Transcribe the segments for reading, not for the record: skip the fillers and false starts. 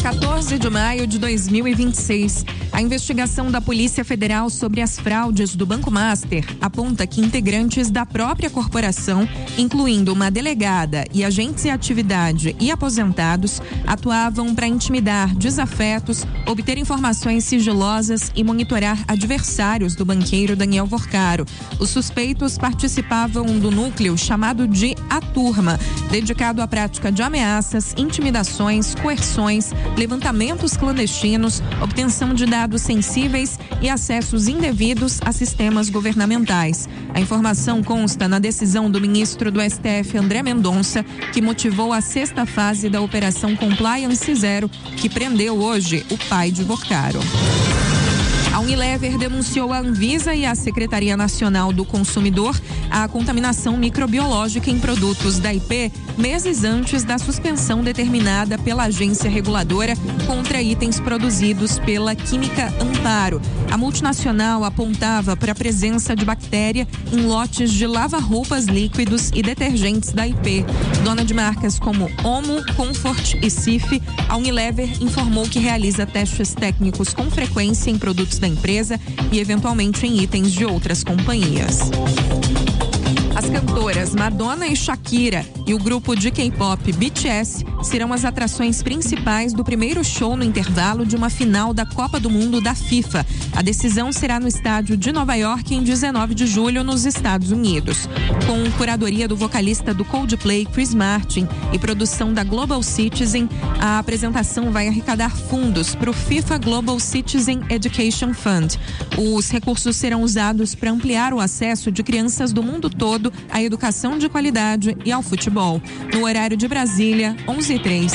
14 de maio de 2026. A investigação da Polícia Federal sobre as fraudes do Banco Master aponta que integrantes da própria corporação, incluindo uma delegada e agentes em atividade e aposentados, atuavam para intimidar desafetos, obter informações sigilosas e monitorar adversários do banqueiro Daniel Vorcaro. Os suspeitos participavam do núcleo chamado de A Turma, dedicado à prática de ameaças, intimidações, coerções, levantamentos clandestinos, obtenção de dados sensíveis e acessos indevidos a sistemas governamentais. A informação consta na decisão do ministro do STF, André Mendonça, que motivou a 6ª fase da Operação Compliance Zero, que prendeu hoje o pai de Vorcaro. A Unilever denunciou à Anvisa e à Secretaria Nacional do Consumidor a contaminação microbiológica em produtos da IP meses antes da suspensão determinada pela agência reguladora contra itens produzidos pela Química Amparo. A multinacional apontava para a presença de bactéria em lotes de lava-roupas líquidos e detergentes da IP. Dona de marcas como Omo, Comfort e Cif, a Unilever informou que realiza testes técnicos com frequência em produtos da empresa e eventualmente em itens de outras companhias. As cantoras Madonna e Shakira e o grupo de K-pop BTS serão as atrações principais do primeiro show no intervalo de uma final da Copa do Mundo da FIFA. A decisão será no estádio de Nova York em 19 de julho, nos Estados Unidos. Com curadoria do vocalista do Coldplay, Chris Martin, e produção da Global Citizen, a apresentação vai arrecadar fundos para o FIFA Global Citizen Education Fund. Os recursos serão usados para ampliar o acesso de crianças do mundo todo à educação de qualidade e ao futebol. No horário de Brasília, 11h03.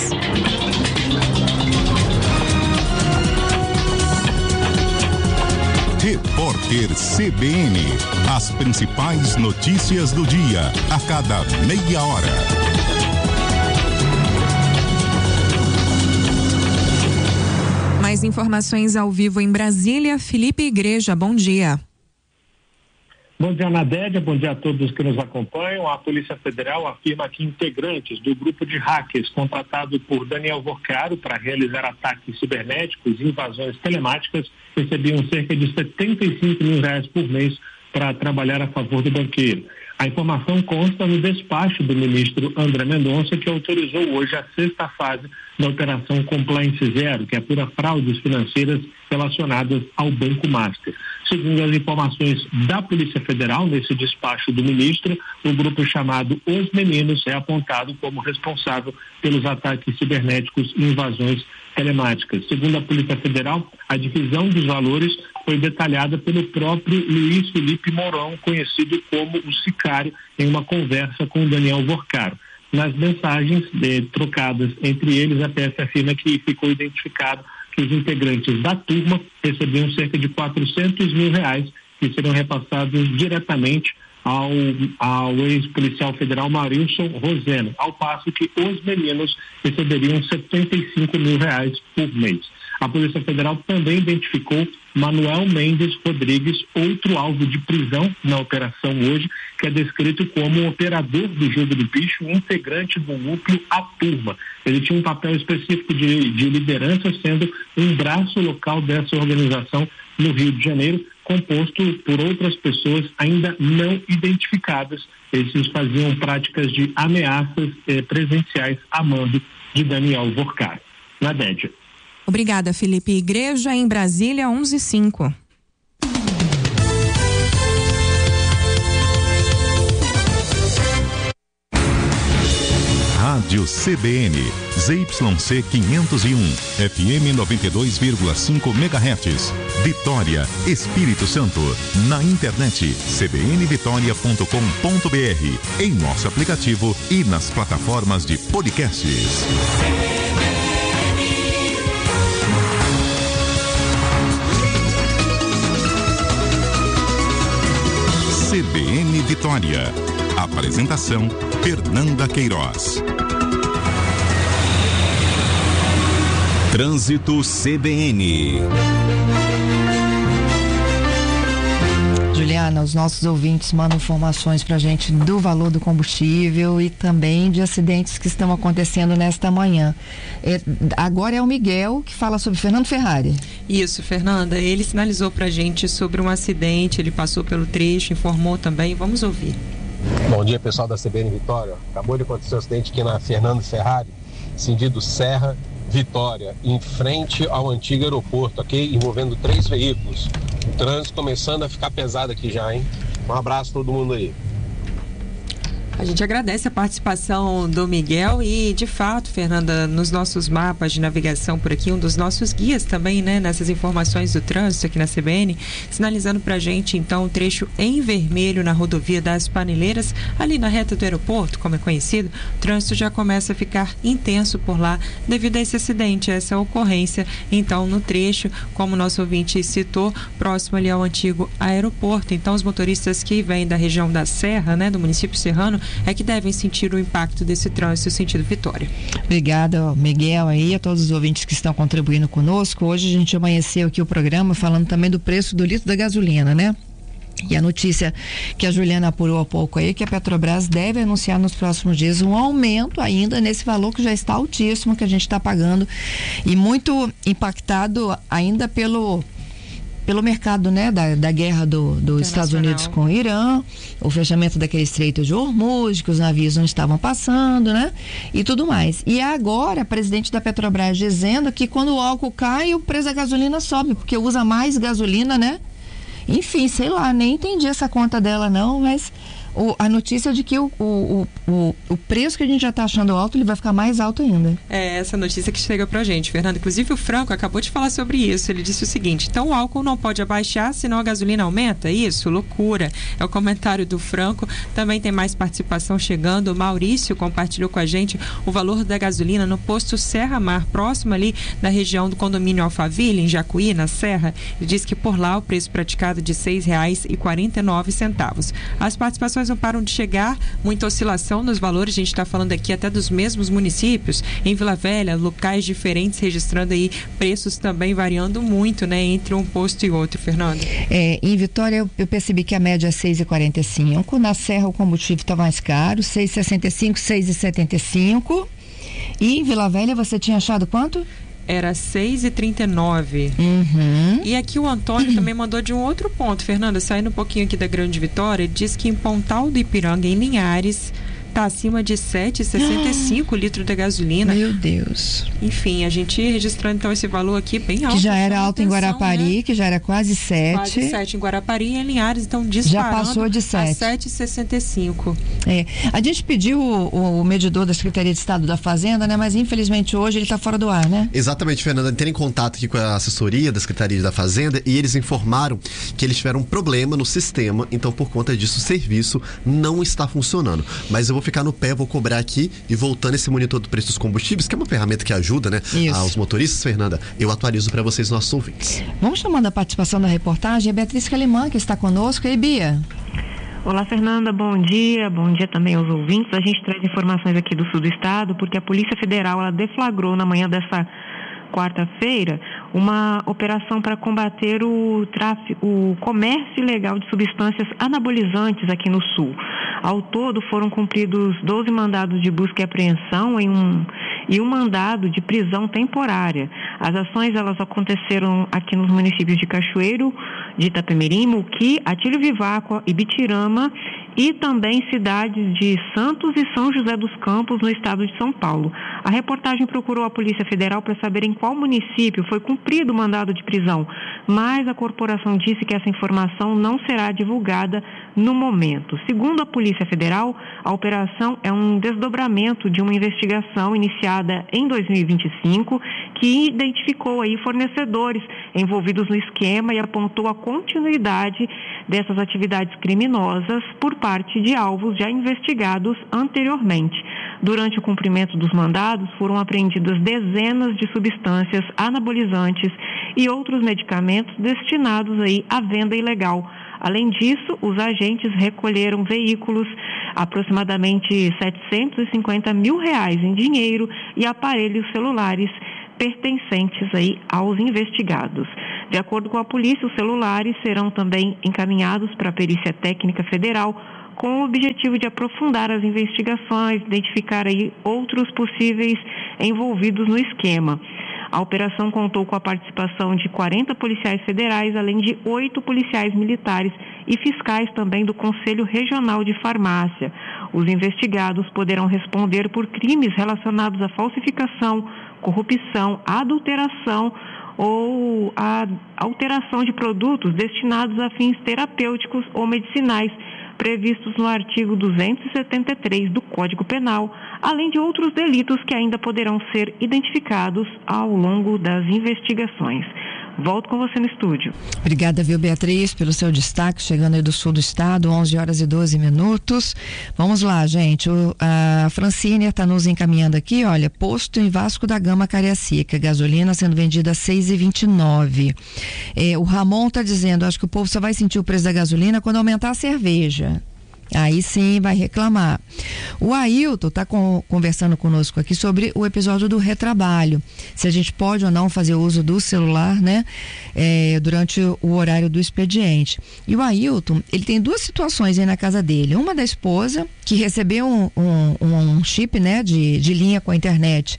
Repórter CBN. As principais notícias do dia, a cada meia hora. Mais informações ao vivo em Brasília. Felipe Igreja, bom dia. Bom dia, Nadédia. Bom dia a todos que nos acompanham. A Polícia Federal afirma que integrantes do grupo de hackers contratado por Daniel Vorcaro para realizar ataques cibernéticos e invasões telemáticas recebiam cerca de R$75 mil por mês para trabalhar a favor do banqueiro. A informação consta no despacho do ministro André Mendonça, que autorizou hoje a 6ª fase da Operação Compliance Zero, que apura fraudes financeiras relacionadas ao Banco Master. Segundo as informações da Polícia Federal, nesse despacho do ministro, o grupo chamado Os Meninos é apontado como responsável pelos ataques cibernéticos e invasões telemáticas. Segundo a Polícia Federal, a divisão dos valores foi detalhada pelo próprio Luiz Felipe Mourão, conhecido como o Sicário, em uma conversa com Daniel Vorcaro. Nas mensagens trocadas entre eles, a PF afirma que ficou identificado que os integrantes da turma recebiam cerca de R$400 mil que serão repassados diretamente ao ex-policial federal Marilson Roseno, ao passo que os meninos receberiam R$75 mil por mês. A Polícia Federal também identificou Manuel Mendes Rodrigues, outro alvo de prisão na operação hoje, que é descrito como um operador do jogo do bicho, integrante do núcleo A Turma. Ele tinha um papel específico de liderança, sendo um braço local dessa organização no Rio de Janeiro, composto por outras pessoas ainda não identificadas. Eles faziam práticas de ameaças presenciais a mando de Daniel Vorcaro. Nadédia. Obrigada, Felipe Igreja. Em Brasília, 11h05. Rádio CBN, ZYC 501, FM 92,5 MHz, Vitória, Espírito Santo. Na internet, cbnvitoria.com.br, em nosso aplicativo e nas plataformas de podcasts. CBN Vitória. Apresentação: Fernanda Queiroz. Trânsito CBN. Juliana, os nossos ouvintes mandam informações para a gente do valor do combustível e também de acidentes que estão acontecendo nesta manhã. Agora é o Miguel que fala sobre Fernando Ferrari. Isso, Fernanda, ele sinalizou para a gente sobre um acidente, ele passou pelo trecho, informou também, vamos ouvir. Bom dia, pessoal da CBN Vitória. Acabou de acontecer um acidente aqui na Fernando Ferrari, sentido Serra Vitória, em frente ao antigo aeroporto, ok? Envolvendo 3 veículos. O trânsito começando a ficar pesado aqui já, hein? Um abraço a todo mundo aí. A gente agradece a participação do Miguel e, de fato, Fernanda, nos nossos mapas de navegação por aqui, um dos nossos guias também, né, nessas informações do trânsito aqui na CBN, sinalizando pra gente, então, um trecho em vermelho na rodovia das Paneleiras, ali na reta do aeroporto, como é conhecido, o trânsito já começa a ficar intenso por lá devido a esse acidente, essa ocorrência, então, no trecho, como o nosso ouvinte citou, próximo ali ao antigo aeroporto. Então, os motoristas que vêm da região da Serra, né, do município serrano, é que devem sentir o impacto desse trânsito sentido Vitória. Obrigada, Miguel, aí, a todos os ouvintes que estão contribuindo conosco. Hoje a gente amanheceu aqui o programa falando também do preço do litro da gasolina, né? E a notícia que a Juliana apurou há pouco aí, que a Petrobras deve anunciar nos próximos dias um aumento ainda nesse valor que já está altíssimo, que a gente está pagando, e muito impactado ainda pelo mercado, né, da guerra dos Estados Unidos com o Irã, o fechamento daquele estreito de Hormuz, que os navios não estavam passando, né, e tudo mais. E agora, a presidente da Petrobras dizendo que quando o álcool cai, o preço da gasolina sobe, porque usa mais gasolina, né? Enfim, sei lá, nem entendi essa conta dela não, mas a notícia de que o preço que a gente já está achando alto, ele vai ficar mais alto ainda. É essa notícia que chega pra gente, Fernando. Inclusive o Franco acabou de falar sobre isso. Ele disse o seguinte: então o álcool não pode abaixar, senão a gasolina aumenta? Isso, loucura. É o comentário do Franco. Também tem mais participação chegando. O Maurício compartilhou com a gente o valor da gasolina no posto Serra Mar, próximo ali da região do condomínio Alphaville, em Jacuí, na Serra. Ele diz que por lá o preço praticado de R$ 6,49. As participações não param de chegar, muita oscilação nos valores, a gente está falando aqui até dos mesmos municípios, em Vila Velha, locais diferentes, registrando aí preços também variando muito, né, entre um posto e outro, Fernando. Em Vitória eu percebi que a média é 6,45, na Serra o combustível está mais caro, 6,65, 6,75, e em Vila Velha você tinha achado quanto? Era 6,39. E aqui o Antônio também mandou de um outro ponto, Fernanda, saindo um pouquinho aqui da Grande Vitória, ele diz que em Pontal do Ipiranga, em Linhares, está acima de 7,65 litro da gasolina. Meu Deus. Enfim, a gente registrando então esse valor aqui bem alto. Que já era alto em Guarapari, né? Que já era quase 7. Quase 7 em Guarapari e em Linhares, então disparando. Já passou de 7. A 7,65. A gente pediu o medidor da Secretaria de Estado da Fazenda, né? Mas infelizmente hoje ele está fora do ar, né? Exatamente, Fernanda. Entrei em contato aqui com a assessoria da Secretaria da Fazenda e eles informaram que eles tiveram um problema no sistema, então por conta disso o serviço não está funcionando. Mas eu vou ficar no pé, vou cobrar aqui e voltando esse monitor do preço dos combustíveis, que é uma ferramenta que ajuda, né, aos motoristas, Fernanda, eu atualizo para vocês, nossos ouvintes. Vamos chamando a participação da reportagem, a Beatriz Calimã, que está conosco. E Bia? Olá, Fernanda, bom dia também aos ouvintes. A gente traz informações aqui do sul do estado, porque a Polícia Federal, ela deflagrou na manhã dessa quarta-feira uma operação para combater o comércio ilegal de substâncias anabolizantes aqui no sul. Ao todo foram cumpridos 12 mandados de busca e apreensão e um mandado de prisão temporária. As ações elas aconteceram aqui nos municípios de Cachoeiro, de Itapemirim, Muqui, Atílio Viváqua e Bitirama, e também cidades de Santos e São José dos Campos, no estado de São Paulo. A reportagem procurou a Polícia Federal para saber em qual município foi cumprido o mandado de prisão, mas a corporação disse que essa informação não será divulgada no momento. Segundo a Polícia Federal, a operação é um desdobramento de uma investigação iniciada em 2025 que identificou aí fornecedores envolvidos no esquema e apontou a continuidade dessas atividades criminosas por parte de alvos já investigados anteriormente. Durante o cumprimento dos mandados, foram apreendidas dezenas de substâncias anabolizantes e outros medicamentos destinados aí à venda ilegal. Além disso, os agentes recolheram veículos, aproximadamente R$750 mil em dinheiro e aparelhos celulares pertencentes aí aos investigados. De acordo com a polícia, os celulares serão também encaminhados para a Perícia Técnica Federal com o objetivo de aprofundar as investigações, identificar aí outros possíveis envolvidos no esquema. A operação contou com a participação de 40 policiais federais, além de 8 policiais militares e fiscais também do Conselho Regional de Farmácia. Os investigados poderão responder por crimes relacionados à falsificação, corrupção, adulteração ou a alteração de produtos destinados a fins terapêuticos ou medicinais, previstos no artigo 273 do Código Penal, além de outros delitos que ainda poderão ser identificados ao longo das investigações. Volto com você no estúdio. Obrigada, viu, Beatriz, pelo seu destaque, chegando aí do sul do estado, 11h12. Vamos lá, gente, a Francine está nos encaminhando aqui, olha, posto em Vasco da Gama, Cariacica, gasolina sendo vendida a 6,29. O Ramon está dizendo, acho que o povo só vai sentir o preço da gasolina quando aumentar a cerveja. Aí sim vai reclamar. O Ailton está conversando conosco aqui sobre o episódio do retrabalho, se a gente pode ou não fazer uso do celular, né, durante o horário do expediente. E o Ailton, ele tem duas situações aí na casa dele, uma da esposa que recebeu um chip, né, de linha com a internet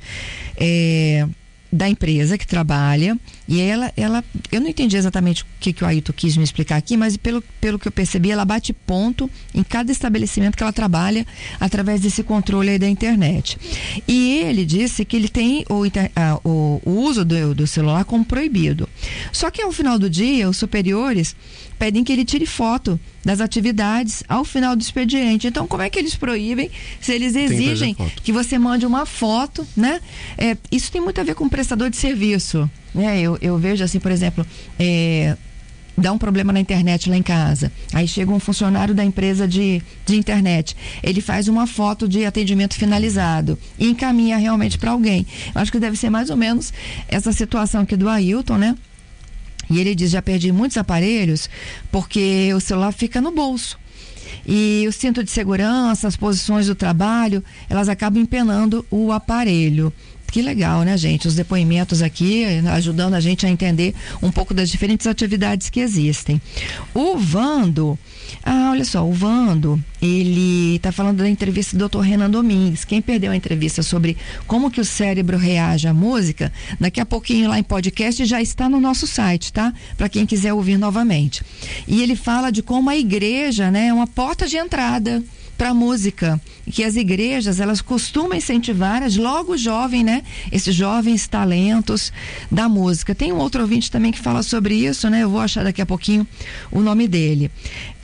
da empresa que trabalha, e ela eu não entendi exatamente o que o Ailton quis me explicar aqui, mas pelo que eu percebi, ela bate ponto em cada estabelecimento que ela trabalha através desse controle aí da internet. E ele disse que ele tem o uso do celular como proibido. Só que ao final do dia, os superiores pedem que ele tire foto das atividades ao final do expediente. Então, como é que eles proíbem se eles exigem que você mande uma foto, né? Isso tem muito a ver com prestador de serviço, né? Eu vejo assim, por exemplo, dá um problema na internet lá em casa, aí chega um funcionário da empresa de internet, ele faz uma foto de atendimento finalizado e encaminha realmente para alguém. Eu acho que deve ser mais ou menos essa situação aqui do Ailton, né? E ele diz, já perdi muitos aparelhos porque o celular fica no bolso. E o cinto de segurança, as posições do trabalho, elas acabam empenando o aparelho. Que legal, né, gente? Os depoimentos aqui ajudando a gente a entender um pouco das diferentes atividades que existem. O Vando, olha só, o Vando, ele está falando da entrevista do Dr. Renan Domingues. Quem perdeu a entrevista sobre como que o cérebro reage à música, daqui a pouquinho lá em podcast já está no nosso site, tá? Para quem quiser ouvir novamente. E ele fala de como a igreja, né, é uma porta de entrada para a música, que as igrejas, elas costumam incentivar logo jovem, né? Esses jovens talentos da música. Tem um outro ouvinte também que fala sobre isso, né? Eu vou achar daqui a pouquinho o nome dele.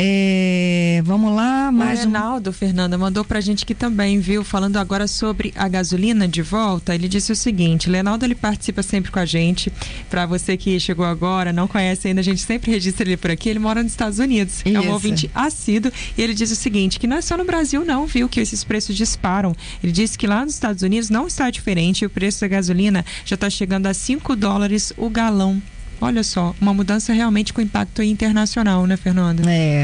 Vamos lá, mais o Reinaldo, Fernanda, mandou pra gente aqui também, viu? Falando agora sobre a gasolina de volta, ele disse o seguinte, Reinaldo, ele participa sempre com a gente, pra você que chegou agora, não conhece ainda, a gente sempre registra ele por aqui, ele mora nos Estados Unidos, é um ouvinte assíduo, e ele diz o seguinte, que não é só no Brasil não, viu, que esses preços disparam. Ele disse que lá nos Estados Unidos não está diferente, o preço da gasolina já está chegando a $5 o galão. Olha só, uma mudança realmente com impacto internacional, né, Fernanda?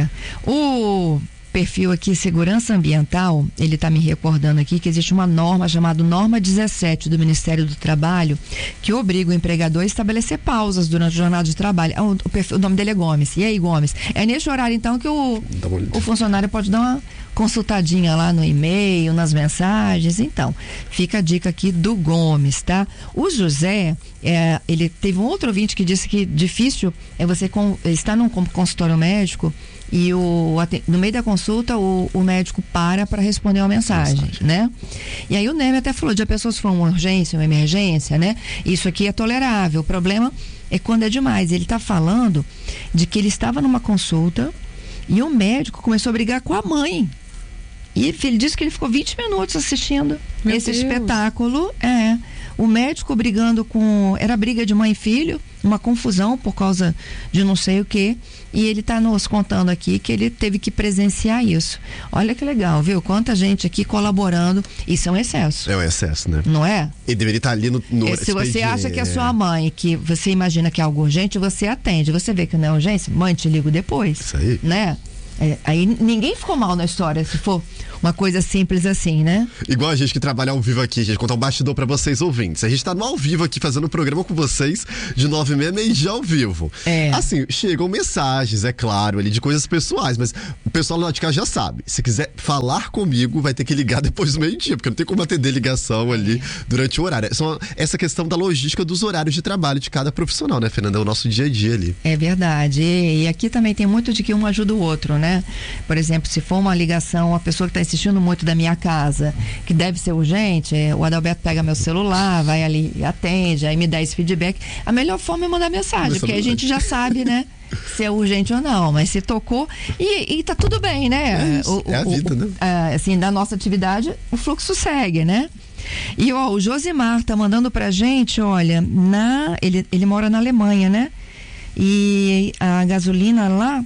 O perfil aqui, Segurança Ambiental, ele está me recordando aqui que existe uma norma chamada Norma 17 do Ministério do Trabalho, que obriga o empregador a estabelecer pausas durante a jornada de trabalho. O nome dele é Gomes. E aí, Gomes? É nesse horário, então, que o funcionário pode dar uma consultadinha lá no e-mail, nas mensagens. Então, fica a dica aqui do Gomes, tá? O José, ele teve um outro ouvinte que disse que difícil é você estar num consultório médico e no meio da consulta o médico para responder uma mensagem, né? E aí o Neme até falou de a pessoa se for uma urgência, uma emergência, né? Isso aqui é tolerável. O problema é quando é demais. Ele está falando de que ele estava numa consulta e o médico começou a brigar com a mãe. E ele disse que ele ficou 20 minutos assistindo esse espetáculo. O médico brigando era briga de mãe e filho, uma confusão por causa de não sei o quê. E ele está nos contando aqui que ele teve que presenciar isso. Olha que legal, viu? Quanta gente aqui colaborando. Isso é um excesso. É um excesso, né? Não é? Ele deveria estar ali no se você acha que é sua mãe, que você imagina que é algo urgente, você atende. Você vê que não é urgência, mãe, te ligo depois. Isso aí. Né? Aí ninguém ficou mal na história, se for uma coisa simples assim, né? Igual a gente que trabalha ao vivo aqui, a gente contar um bastidor pra vocês ouvintes. A gente tá no ao vivo aqui, fazendo o programa com vocês de 9h30, meio-dia ao vivo. Assim, chegam mensagens, é claro, ali de coisas pessoais, mas o pessoal lá de casa já sabe. Se quiser falar comigo, vai ter que ligar depois do meio-dia, porque não tem como atender ligação ali durante o horário. Essa questão da logística dos horários de trabalho de cada profissional, né, Fernanda? É o nosso dia a dia ali. É verdade. E aqui também tem muito de que um ajuda o outro, né? Por exemplo, se for uma ligação, a pessoa que está insistindo muito da minha casa, que deve ser urgente, o Adalberto pega meu celular, vai ali e atende, aí me dá esse feedback. A melhor forma é mandar mensagem, porque aí a gente já sabe, né? Se é urgente ou não, mas se tocou e tá tudo bem, né? É a vida, né? Assim, da nossa atividade, o fluxo segue, né? E o Josimar tá mandando pra gente, olha, ele mora na Alemanha, né? E a gasolina lá,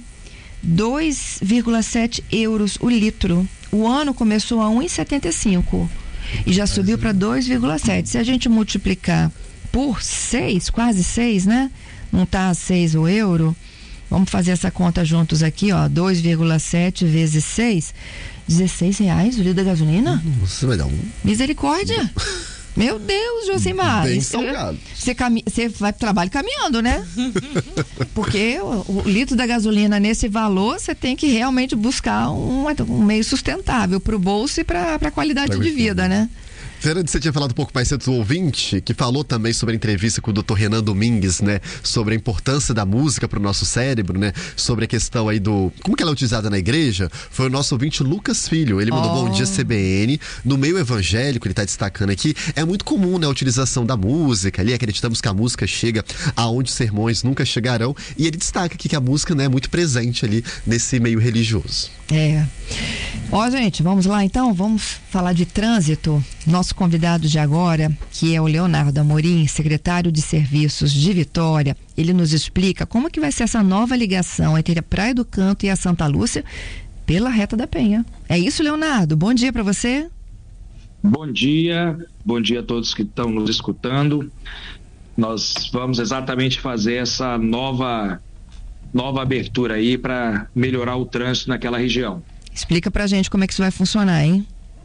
2,7 euros o litro. O ano começou a 1,75 e já subiu para 2,7. Se a gente multiplicar por 6, quase 6, né? Não tá a 6 o euro. Vamos fazer essa conta juntos aqui, ó. 2,7 vezes 6, R$16 o litro da gasolina? Você vai dar um... Misericórdia! Meu Deus, Josimar. Bem salgado. Você vai pro trabalho caminhando, né? Porque o litro da gasolina nesse valor, você tem que realmente buscar um meio sustentável pro bolso e pra qualidade de vida, né? Fernanda, você tinha falado um pouco mais cedo do ouvinte, que falou também sobre a entrevista com o Dr. Renan Domingues, né? Sobre a importância da música para o nosso cérebro, né? Sobre a questão aí do... Como que ela é utilizada na igreja? Foi o nosso ouvinte Lucas Filho. Ele mandou bom dia CBN. No meio evangélico, ele está destacando aqui, é muito comum, né? A utilização da música ali. Acreditamos que a música chega aonde sermões nunca chegarão. E ele destaca aqui que a música, né, é muito presente ali nesse meio religioso. Gente, vamos lá então, vamos falar de trânsito. Nosso convidado de agora, que é o Leonardo Amorim, secretário de Serviços de Vitória, ele nos explica como que vai ser essa nova ligação entre a Praia do Canto e a Santa Lúcia pela Reta da Penha. É isso, Leonardo? Bom dia para você. Bom dia a todos que estão nos escutando. Nós vamos exatamente fazer essa nova abertura aí para melhorar o trânsito naquela região. Explica pra gente como é que isso vai funcionar, hein?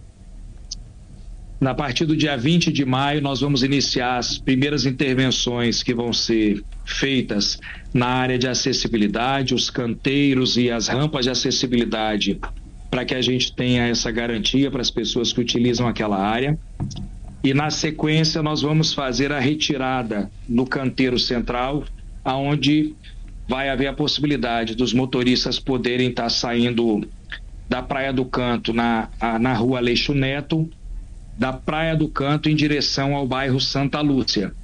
A partir do dia 20 de maio, nós vamos iniciar as primeiras intervenções que vão ser feitas na área de acessibilidade, os canteiros e as rampas de acessibilidade, para que a gente tenha essa garantia para as pessoas que utilizam aquela área. E na sequência, nós vamos fazer a retirada no canteiro central, aonde vai haver a possibilidade dos motoristas poderem estar saindo da Praia do Canto na rua Aleixo Neto, da Praia do Canto em direção ao bairro Santa Lúcia.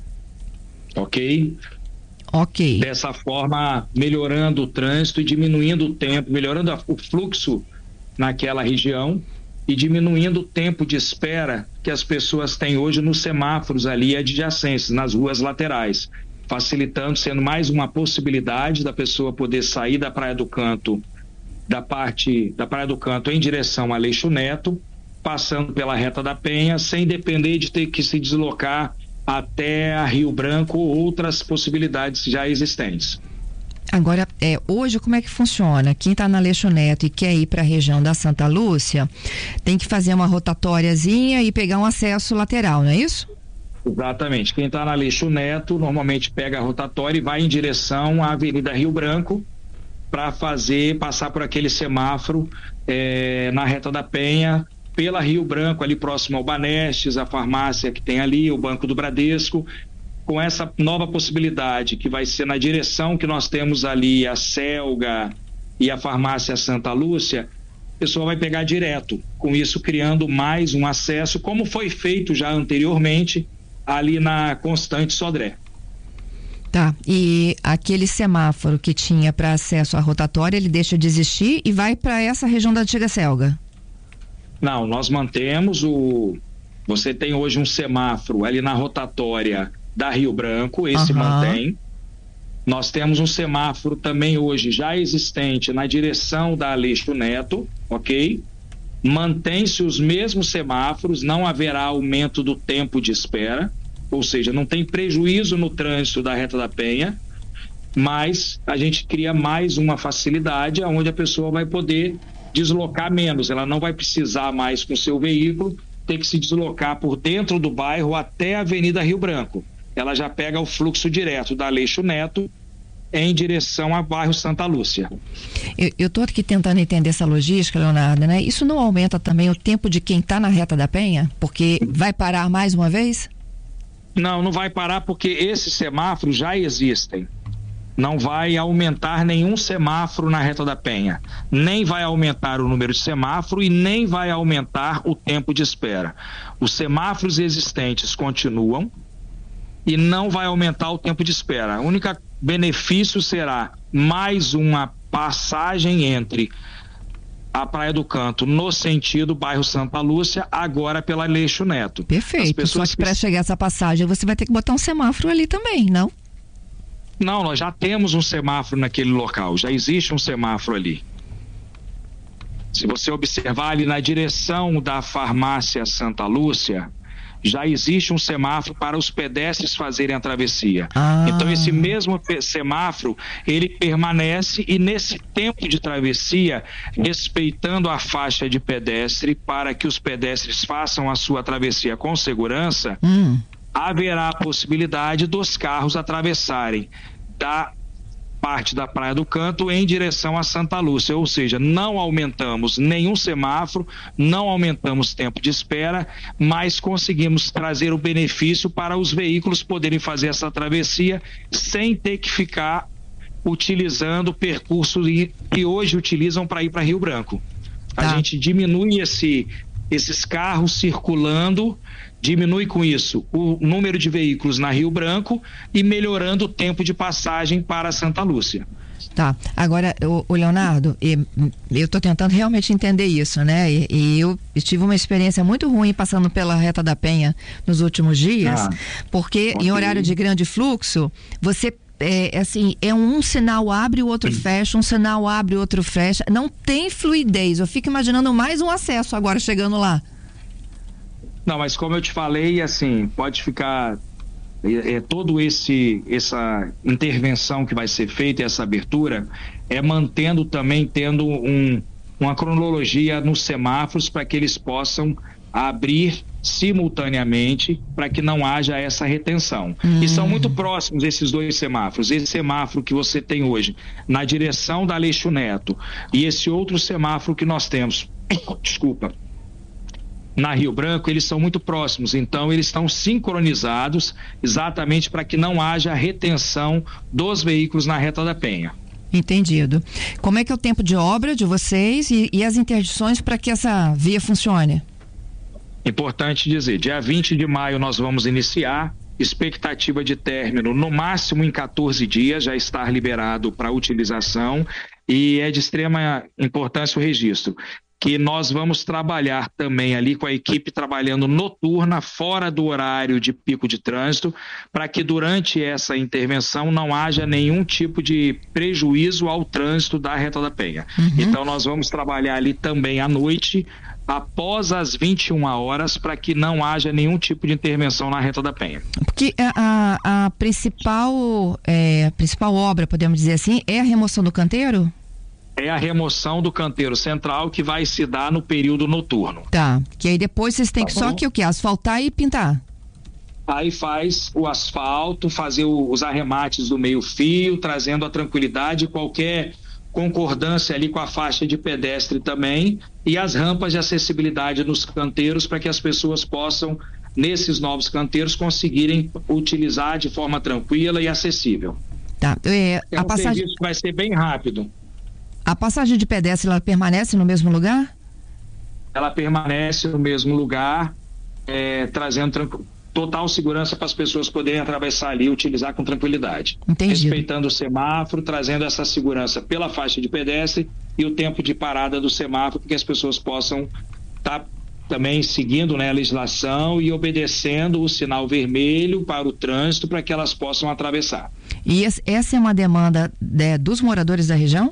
Ok? Dessa forma, melhorando o trânsito e diminuindo o tempo, melhorando o fluxo naquela região e diminuindo o tempo de espera que as pessoas têm hoje nos semáforos ali adjacentes, nas ruas laterais, facilitando, sendo mais uma possibilidade da pessoa poder sair da Praia do Canto, da parte da Praia do Canto em direção a Aleixo Neto, passando pela Reta da Penha, sem depender de ter que se deslocar até a Rio Branco ou outras possibilidades já existentes. Agora, hoje como é que funciona? Quem está na Aleixo Neto e quer ir para a região da Santa Lúcia, tem que fazer uma rotatóriazinha e pegar um acesso lateral, não é isso? Exatamente. Quem está na Aleixo Neto normalmente pega a rotatória e vai em direção à Avenida Rio Branco para passar por aquele semáforo na Reta da Penha, pela Rio Branco, ali próximo ao Banestes, a farmácia que tem ali, o Banco do Bradesco, com essa nova possibilidade que vai ser na direção que nós temos ali a Selga e a farmácia Santa Lúcia, a pessoa vai pegar direto, com isso criando mais um acesso, como foi feito já anteriormente ali na Constante Sodré. Tá, e aquele semáforo que tinha para acesso à rotatória, ele deixa de existir e vai para essa região da antiga Selga? Não, nós mantemos você tem hoje um semáforo ali na rotatória da Rio Branco, esse mantém. Nós temos um semáforo também hoje já existente na direção da Aleixo Neto, ok? Mantém-se os mesmos semáforos, não haverá aumento do tempo de espera, ou seja, não tem prejuízo no trânsito da Reta da Penha. mas a gente cria mais uma facilidade onde a pessoa vai poder deslocar menos, ela não vai precisar mais com o seu veículo ter que se deslocar por dentro do bairro até a Avenida Rio Branco. Ela já pega o fluxo direto da Aleixo Neto em direção ao bairro Santa Lúcia. Eu estou aqui tentando entender essa logística, Leonardo, né? Isso não aumenta também o tempo de quem está na Reta da Penha? Porque vai parar mais uma vez? Não vai parar porque esses semáforos já existem. Não vai aumentar nenhum semáforo na Reta da Penha, nem vai aumentar o número de semáforo e nem vai aumentar o tempo de espera. Os semáforos existentes continuam e não vai aumentar o tempo de espera. O único benefício será mais uma passagem entre a Praia do Canto no sentido bairro Santa Lúcia, agora pela Aleixo Neto. Perfeito, só que para chegar essa passagem você vai ter que botar um semáforo ali também, não? Não, nós já temos um semáforo naquele local, já existe um semáforo ali. Se você observar ali na direção da farmácia Santa Lúcia, já existe um semáforo para os pedestres fazerem a travessia. Então esse mesmo semáforo, ele permanece e nesse tempo de travessia, respeitando a faixa de pedestre para que os pedestres façam a sua travessia com segurança, haverá a possibilidade dos carros atravessarem da parte da Praia do Canto em direção a Santa Lúcia, ou seja, não aumentamos nenhum semáforo, não aumentamos tempo de espera, mas conseguimos trazer o benefício para os veículos poderem fazer essa travessia sem ter que ficar utilizando o percurso que hoje utilizam para ir para Rio Branco. A gente diminui esses carros circulando, diminui com isso o número de veículos na Rio Branco e melhorando o tempo de passagem para Santa Lúcia. Tá, agora, o Leonardo, eu estou tentando realmente entender isso, né? E eu tive uma experiência muito ruim passando pela Reta da Penha nos últimos dias, porque em horário de grande fluxo, você um sinal abre, o outro fecha, um sinal abre, o outro fecha, não tem fluidez. Eu fico imaginando mais um acesso agora chegando lá. Não, mas como eu te falei, assim, pode ficar essa intervenção que vai ser feita, essa abertura, mantendo também, tendo uma cronologia nos semáforos para que eles possam abrir simultaneamente para que não haja essa retenção. E são muito próximos esses dois semáforos. Esse semáforo que você tem hoje na direção da Aleixo Neto e esse outro semáforo que nós temos, na Rio Branco, eles são muito próximos, então eles estão sincronizados exatamente para que não haja retenção dos veículos na Reta da Penha. Entendido. Como é que é o tempo de obra de vocês e as interdições para que essa via funcione? Importante dizer, dia 20 de maio nós vamos iniciar, expectativa de término no máximo em 14 dias, já estar liberado para utilização, e é de extrema importância o registro, que nós vamos trabalhar também ali com a equipe trabalhando noturna, fora do horário de pico de trânsito, para que durante essa intervenção não haja nenhum tipo de prejuízo ao trânsito da Reta da Penha. Então nós vamos trabalhar ali também à noite, após as 21 horas, para que não haja nenhum tipo de intervenção na Reta da Penha. Porque a principal obra, podemos dizer assim, é a remoção do canteiro? É a remoção do canteiro central que vai se dar no período noturno. Tá, que aí depois vocês têm que só que o quê? Asfaltar e pintar? Aí faz o asfalto, fazer os arremates do meio-fio, trazendo a tranquilidade, qualquer concordância ali com a faixa de pedestre também, e as rampas de acessibilidade nos canteiros para que as pessoas possam, nesses novos canteiros, conseguirem utilizar de forma tranquila e acessível. Tá. A passagem serviço que vai ser bem rápido. A passagem de pedestre, ela permanece no mesmo lugar? Ela permanece no mesmo lugar, trazendo total segurança para as pessoas poderem atravessar ali e utilizar com tranquilidade. Entendi. Respeitando o semáforo, trazendo essa segurança pela faixa de pedestre e o tempo de parada do semáforo, para que as pessoas possam estar também seguindo, né, a legislação e obedecendo o sinal vermelho para o trânsito, para que elas possam atravessar. E essa é uma demanda dos moradores da região?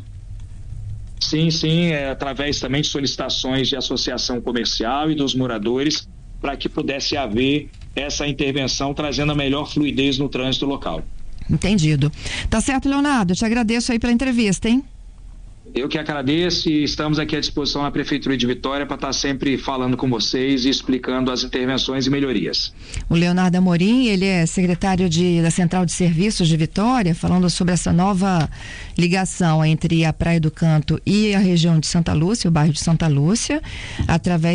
Sim, através também de solicitações de associação comercial e dos moradores, para que pudesse haver essa intervenção trazendo a melhor fluidez no trânsito local. Entendido. Tá certo, Leonardo, eu te agradeço aí pela entrevista, hein? Eu que agradeço e estamos aqui à disposição na Prefeitura de Vitória para estar sempre falando com vocês e explicando as intervenções e melhorias. O Leonardo Amorim, ele é secretário da Central de Serviços de Vitória, falando sobre essa nova ligação entre a Praia do Canto e a região de Santa Lúcia, o bairro de Santa Lúcia, através